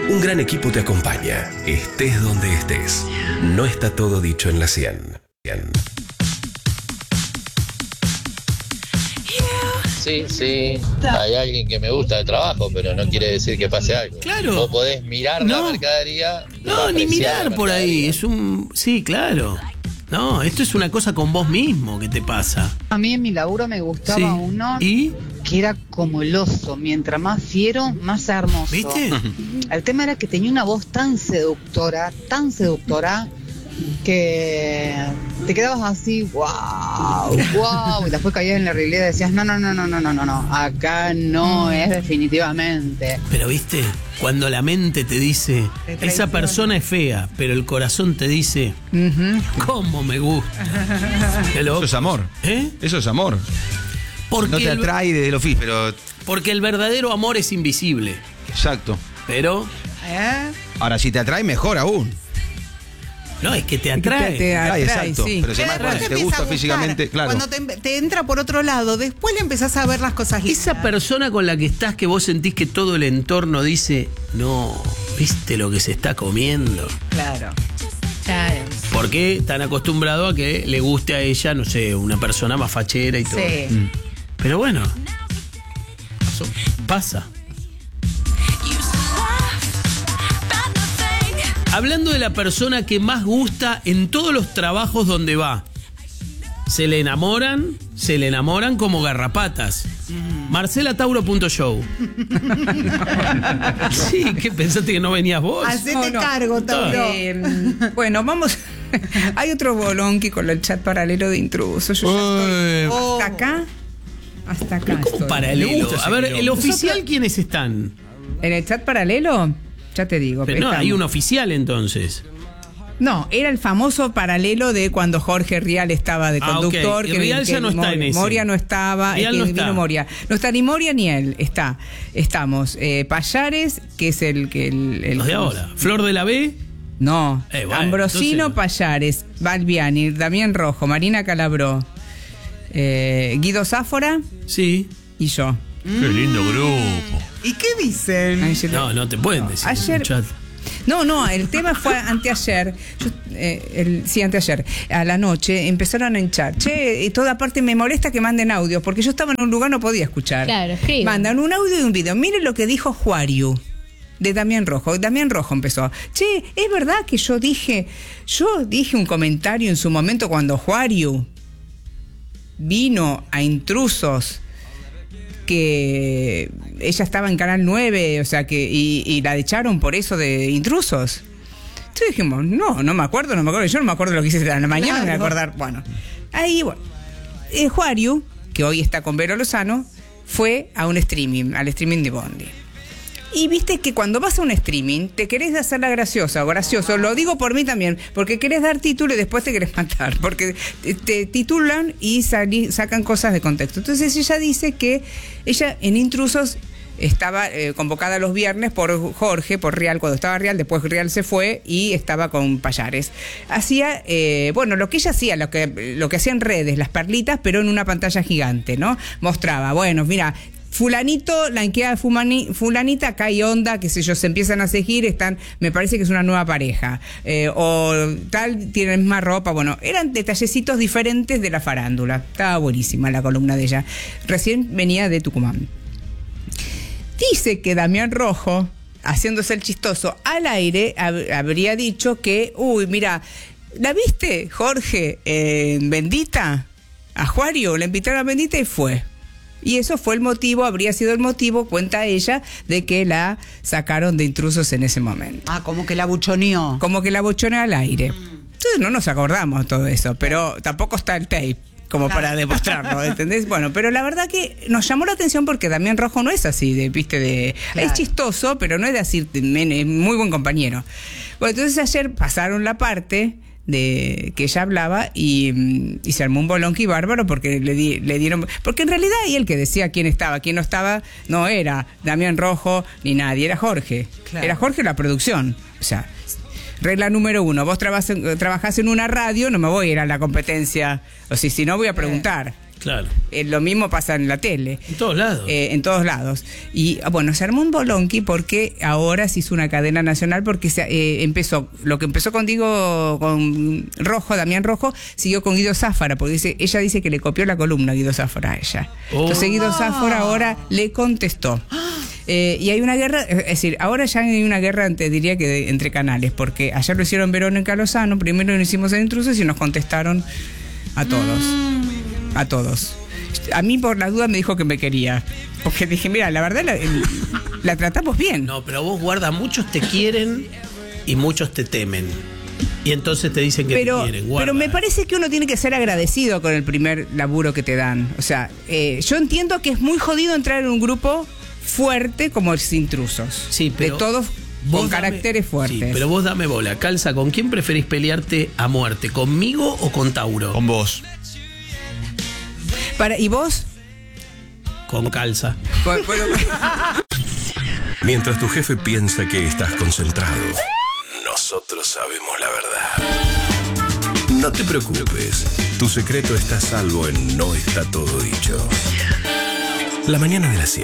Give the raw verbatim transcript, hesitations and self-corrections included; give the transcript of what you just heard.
Un gran equipo te acompaña, estés donde estés. No está todo dicho en la cien. Sí, sí, hay alguien que me gusta de trabajo, pero no quiere decir que pase algo. Claro. Vos podés mirar No. la mercadería. No, ni mirar por ahí. Es un. Sí, claro. No, esto es una cosa con vos mismo que te pasa. A mí en mi laburo me gustaba Sí. uno ¿Y? que era como el oso, mientras más fiero, más hermoso. ¿Viste? El tema era que tenía una voz tan seductora, tan seductora, que te quedabas así, wow, wow, y después caías en la realidad y decías, no, no, no, no, no, no, no, no, acá no es definitivamente. Pero viste, cuando la mente te dice, esa persona es fea, pero el corazón te dice, Uh-huh. ¿cómo me gusta? Qué loco. Eso es amor. ¿Eh? Eso es amor. Porque No te el- atrae desde lo físico, pero. Porque el verdadero amor es invisible. Exacto. Pero, ¿Eh? Ahora, si te atrae, mejor aún. no, es que te Que atrae. te- te Atrae, atrae, exacto. sí. Pero si Que además después te empieza gusta a gustar. físicamente, claro. Cuando te, te entra por otro lado, después le empezás a ver las cosas lindas. Esa persona con la que estás, que vos sentís que todo el entorno dice, no, ¿viste lo que se está comiendo? Claro. Claro. ¿Por qué tan acostumbrado a que le guste a ella, no sé, una persona más fachera y todo? Sí. Mm. Pero bueno, pasó- pasa. Hablando de la persona que más gusta en todos los trabajos donde va, se le enamoran, se le enamoran como garrapatas. Marcela Tauro punto show. Sí, ¿qué pensaste que no venías vos? Hacete No, no. cargo, Tauro. Eh, bueno, vamos. Hay otro bolonqui con el chat paralelo de intrusos. Yo ya estoy Oh. hasta acá. Hasta acá. Pero ¿cómo estoy. Me paralelo? gusta ese A ver, quilombo. el oficial, Nosotros- ¿quiénes están? En el chat paralelo, ya te digo. Pero no, estamos. hay un oficial entonces. No, era el famoso paralelo de cuando Jorge Rial estaba de Ah, conductor. ok. Y Rial ya no está en ese. Moria no estaba. Rial es que no vino está. Moria. No está ni Moria ni él. Está. Estamos. Eh, Payares, que es el que. El, el- Los de ahora. Flor de la B. No. Eh, bueno, Ambrosino entonces- Payares, Balbiani, Damián Rojo, Marina Calabró, eh, Guido Sáfora Sí. y yo. Qué lindo grupo. ¿Y qué dicen? Ayer- No, no te pueden decir. Ayer- en el chat. No, no, el tema fue anteayer. Yo, eh, el, sí, anteayer. A la noche empezaron a hinchar. Che, y toda parte me molesta que manden audio, porque yo estaba en un lugar, no podía escuchar. Claro, escriban. Mandan un audio y un video. Miren lo que dijo Juariu, de Damián Rojo. Damián Rojo empezó. Che, es verdad que yo dije, yo dije un comentario en su momento cuando Juariu vino a Intrusos, que ella estaba en Canal nueve, o sea, que y, y la echaron por eso de Intrusos. Entonces dijimos, no, no me acuerdo, no me acuerdo. Yo no me acuerdo lo que hice a la mañana, Claro. me voy a acordar. Bueno, ahí, bueno. Eh, Juariu, que hoy está con Vero Lozano, fue a un streaming, al streaming de Bondi. Y viste que cuando vas a un streaming, te querés hacerla graciosa o gracioso. Lo digo por mí también, porque querés dar título y después te querés matar. Porque te, te titulan y sali- sacan cosas de contexto. Entonces ella dice que ella en Intrusos estaba eh, convocada los viernes por Jorge, por Rial, cuando estaba Rial, después Rial se fue y estaba con Payares. Hacía, eh, bueno, lo que ella hacía, lo que, lo que hacía en redes, las perlitas, pero en una pantalla gigante, ¿no? Mostraba, bueno, mira, fulanito, la enqueda de fumani- fulanita, acá hay onda, qué sé yo, se empiezan a seguir, están, me parece que es una nueva pareja, eh, o tal, tienen la misma ropa, bueno, eran detallecitos diferentes de la farándula. Estaba buenísima la columna de ella. Recién venía de Tucumán. Dice que Damián Rojo, haciéndose el chistoso al aire, hab- habría dicho que, uy, mira, ¿la viste, Jorge, en Bendita? A Juario, la invitaron a Bendita y fue. Y eso fue el motivo, habría sido el motivo, cuenta ella, de que la sacaron de Intrusos en ese momento. Ah, como que la buchoneó. Como que la buchoneó al aire. Entonces no nos acordamos todo eso, pero tampoco está el tape como para demostrarlo, ¿entendés? Bueno, pero la verdad que nos llamó la atención porque Damián Rojo no es así, de, viste, de Claro. es chistoso, pero no es de decir, men, es muy buen compañero. Bueno, entonces ayer pasaron la parte de que ella hablaba y, mm, y se armó un bolonqui bárbaro porque le, di- le dieron, porque en realidad ahí el que decía quién estaba, quién no estaba, no era Damián Rojo ni nadie, era Jorge. Claro. Era Jorge la producción. O sea, regla número uno, vos trabas en- trabajás en una radio, no me voy a ir a la competencia, o si, si no voy a preguntar. Claro. Eh, lo mismo pasa en la tele. En todos lados. Eh, en todos lados. Y bueno, se armó un bolonqui porque ahora se hizo una cadena nacional porque se, eh, empezó, lo que empezó contigo, con Rojo, Damián Rojo, siguió con Guido Záfara, porque dice, ella dice que le copió la columna a Guido Záfara a ella. Oh. Entonces Guido Záfara ahora le contestó. Eh, y hay una guerra, es decir, ahora ya hay una guerra, te diría que de, entre canales, porque ayer lo hicieron Verónica Lozano, primero lo hicimos en Intrusos y nos contestaron a todos. A todos. A mí por la duda me dijo que me quería. Porque dije, mira, la verdad la, la tratamos bien. No, pero vos guarda, muchos te quieren y muchos te temen. Y entonces te dicen que pero, te quieren. Guarda. Pero me parece que uno tiene que ser agradecido con el primer laburo que te dan. O sea, eh, yo entiendo que es muy jodido entrar en un grupo fuerte como los Intrusos. Sí, pero de todos vos con dame, caracteres fuertes. Sí, pero vos dame bola. Calza, ¿con quién preferís pelearte a muerte? ¿Conmigo o con Tauro? Con vos. Para, ¿y vos? Con Calza. Con- bueno, Mientras tu jefe piensa que estás concentrado, nosotros sabemos la verdad. No te preocupes, tu secreto está a salvo en No Está Todo Dicho. La mañana de las cien.